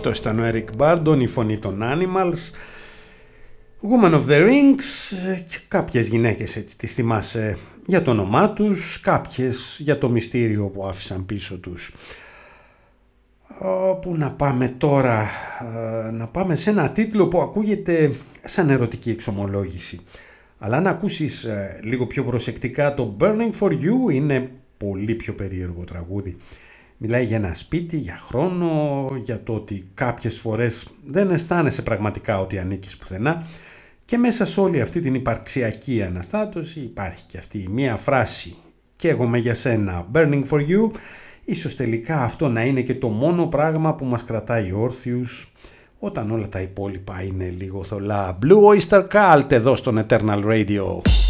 Αυτό ήταν ο Eric Burdon, η φωνή των Animals, Woman of the Rings, και κάποιες γυναίκες έτσι τις θυμάσαι για το όνομά τους, κάποιες για το μυστήριο που άφησαν πίσω τους. Πού να πάμε τώρα? Να πάμε σε ένα τίτλο που ακούγεται σαν ερωτική εξομολόγηση, αλλά αν ακούσεις λίγο πιο προσεκτικά, το Burning for You είναι πολύ πιο περίεργο τραγούδι. Μιλάει για ένα σπίτι, για χρόνο, για το ότι κάποιες φορές δεν αισθάνεσαι πραγματικά ότι ανήκεις πουθενά, και μέσα σε όλη αυτή την υπαρξιακή αναστάτωση υπάρχει και αυτή μία φράση «Καίγομαι για σένα, burning for you». Ίσως τελικά αυτό να είναι και το μόνο πράγμα που μας κρατάει όρθιους όταν όλα τα υπόλοιπα είναι λίγο θολά. Blue Oyster Cult εδώ στον Eternal Radio.